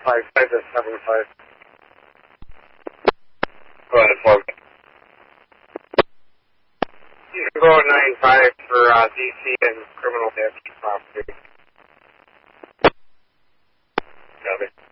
55 to 75. Go ahead for me. You can go at 95 for DC and criminal damage property. Copy.